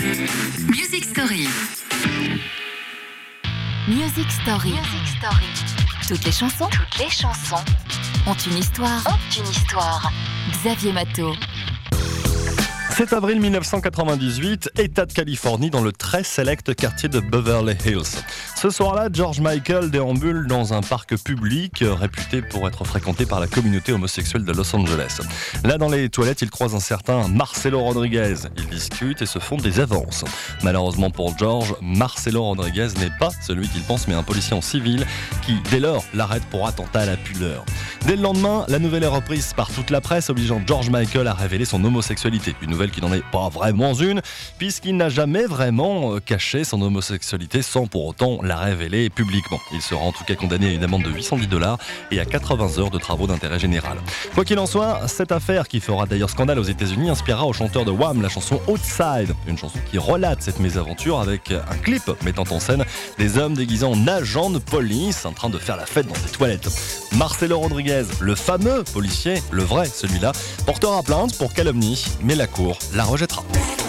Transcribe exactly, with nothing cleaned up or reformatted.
Music Story. Music Story. Music Story. Toutes les chansons, Toutes les chansons ont une histoire. ont une histoire. Xavier Matteau. sept avril mille neuf cent quatre-vingt-dix-huit, État de Californie, dans le très select quartier de Beverly Hills. Ce soir-là, George Michael déambule dans un parc public réputé pour être fréquenté par la communauté homosexuelle de Los Angeles. Là, dans les toilettes, il croise un certain Marcelo Rodriguez. Ils discutent et se font des avances. Malheureusement pour George, Marcelo Rodriguez n'est pas celui qu'il pense, mais un policier en civil qui, dès lors, l'arrête pour attentat à la pudeur. Dès le lendemain, la nouvelle est reprise par toute la presse, obligeant George Michael à révéler son homosexualité. Une nouvelle qui n'en est pas vraiment une, puisqu'il n'a jamais vraiment caché son homosexualité sans pour autant la révéler publiquement. Il sera en tout cas condamné à une amende de huit cent dix dollars et à quatre-vingts heures de travaux d'intérêt général. Quoi qu'il en soit, cette affaire, qui fera d'ailleurs scandale aux États-Unis, inspirera au chanteur de Wham la chanson Outside, une chanson qui relate cette mésaventure avec un clip mettant en scène des hommes déguisés en agents de police en train de faire la fête dans des toilettes. Marcelo Rodriguez, le fameux policier, le vrai celui-là, portera plainte pour calomnie, mais la cour la rejettera.